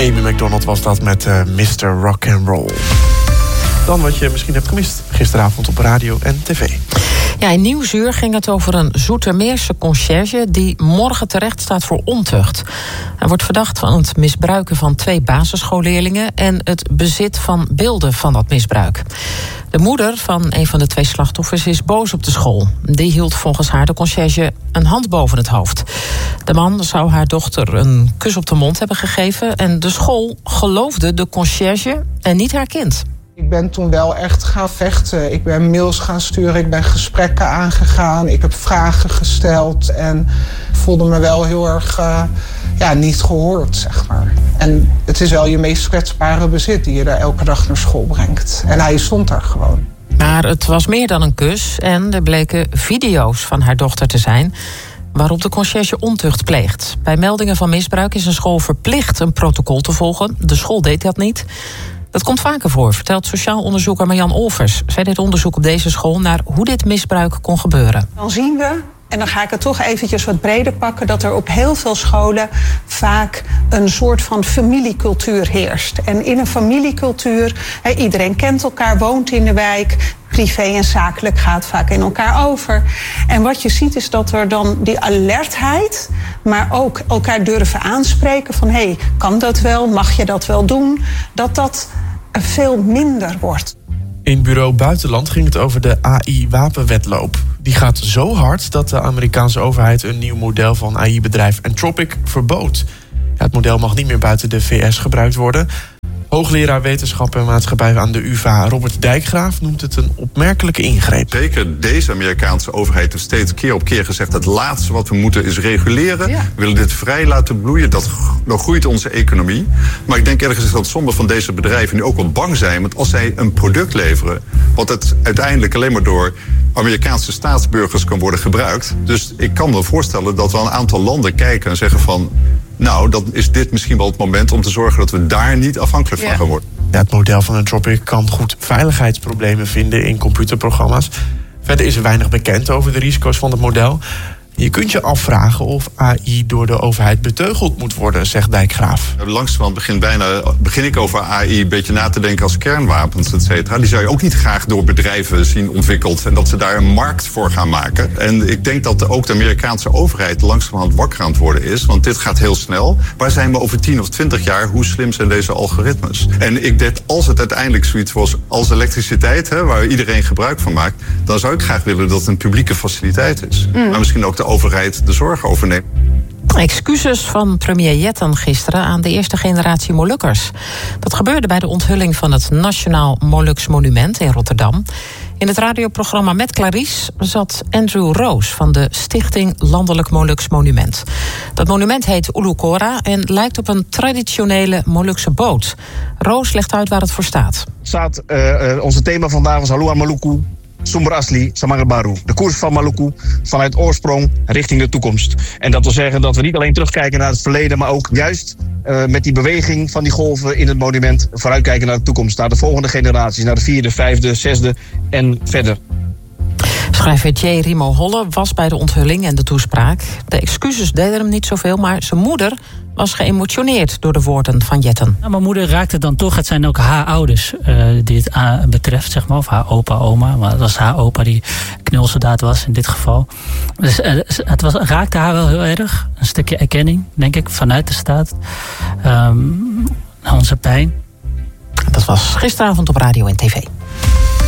Amy Macdonald was dat met Mr. Rock'n'Roll. Dan wat je misschien hebt gemist gisteravond op radio en tv. Ja, in Nieuwsuur ging het over een Zoetermeerse conciërge die morgen terecht staat voor ontucht. Hij wordt verdacht van het misbruiken van 2 basisschoolleerlingen en het bezit van beelden van dat misbruik. De moeder van een van de 2 slachtoffers is boos op de school. Die hield volgens haar de conciërge een hand boven het hoofd. De man zou haar dochter een kus op de mond hebben gegeven en de school geloofde de conciërge en niet haar kind. Ik ben toen wel echt gaan vechten. Ik ben mails gaan sturen, ik ben gesprekken aangegaan. Ik heb vragen gesteld en voelde me wel heel erg niet gehoord, zeg maar. En het is wel je meest kwetsbare bezit die je daar elke dag naar school brengt. En hij stond daar gewoon. Maar het was meer dan een kus en er bleken video's van haar dochter te zijn waarop de conciërge ontucht pleegt. Bij meldingen van misbruik is een school verplicht een protocol te volgen. De school deed dat niet. Dat komt vaker voor, vertelt sociaal onderzoeker Marjan Olvers. Zij deed onderzoek op deze school naar hoe dit misbruik kon gebeuren. Dan zien we, en dan ga ik het toch eventjes wat breder pakken, dat er op heel veel scholen vaak een soort van familiecultuur heerst. En in een familiecultuur, iedereen kent elkaar, woont in de wijk, privé en zakelijk gaat vaak in elkaar over. En wat je ziet is dat er dan die alertheid, maar ook elkaar durven aanspreken van kan dat wel, mag je dat wel doen, dat veel minder wordt. In Bureau Buitenland ging het over de AI-wapenwedloop. Die gaat zo hard dat de Amerikaanse overheid een nieuw model van AI-bedrijf Anthropic verbood. Het model mag niet meer buiten de VS gebruikt worden. Hoogleraar wetenschap en maatschappij aan de UvA Robert Dijkgraaf noemt het een opmerkelijke ingreep. Zeker deze Amerikaanse overheid heeft steeds keer op keer gezegd: het laatste wat we moeten is reguleren. Ja. We willen dit vrij laten bloeien, dan groeit onze economie. Maar ik denk eerlijk gezegd dat sommige van deze bedrijven nu ook wel bang zijn. Want als zij een product leveren, wat het uiteindelijk alleen maar door Amerikaanse staatsburgers kan worden gebruikt. Dus ik kan me voorstellen dat wel een aantal landen kijken en zeggen van, nou, dan is dit misschien wel het moment om te zorgen dat we daar niet afhankelijk van gaan worden. Ja, het model van Anthropic kan goed veiligheidsproblemen vinden in computerprogramma's. Verder is er weinig bekend over de risico's van het model. Je kunt je afvragen of AI door de overheid beteugeld moet worden, zegt Dijkgraaf. Langzamerhand begin ik over AI een beetje na te denken als kernwapens, et cetera. Die zou je ook niet graag door bedrijven zien ontwikkeld en dat ze daar een markt voor gaan maken. En ik denk dat ook de Amerikaanse overheid langzamerhand wakker aan het worden is, want dit gaat heel snel. Waar zijn we over 10 of 20 jaar? Hoe slim zijn deze algoritmes? En ik denk, als het uiteindelijk zoiets was als elektriciteit, waar iedereen gebruik van maakt, dan zou ik graag willen dat het een publieke faciliteit is. Maar misschien ook de overheid de zorg overneemt. Excuses van premier Jetten gisteren aan de eerste generatie Molukkers. Dat gebeurde bij de onthulling van het Nationaal Moluks Monument in Rotterdam. In het radioprogramma Met Clarice zat Andrew Roos van de Stichting Landelijk Moluks Monument. Dat monument heet Ulukora en lijkt op een traditionele Molukse boot. Roos legt uit waar het voor staat. Onze thema vandaag was Halua Maluku, Sumber Asli, Samar Baru. De koers van Maluku vanuit oorsprong richting de toekomst. En dat wil zeggen dat we niet alleen terugkijken naar het verleden, maar ook juist met die beweging van die golven in het monument vooruitkijken naar de toekomst. Naar de volgende generaties, naar de 4e, 5e, 6e en verder. Schrijver J. Rimo Holle was bij de onthulling en de toespraak. De excuses deden hem niet zoveel, maar zijn moeder was geëmotioneerd door de woorden van Jetten. Nou, mijn moeder raakte dan toch, het zijn ook haar ouders die het betreft, zeg maar. Of haar opa, oma. Maar het was haar opa die knulsoldaat was in dit geval. Dus het raakte haar wel heel erg. Een stukje erkenning, denk ik, vanuit de staat. Onze pijn. Dat was gisteravond op radio en tv.